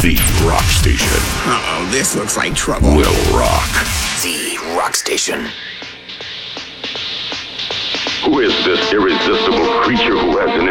The Rock Station. Uh-oh, this looks like trouble. Will rock. The Rock Station. Who is this irresistible creature who has an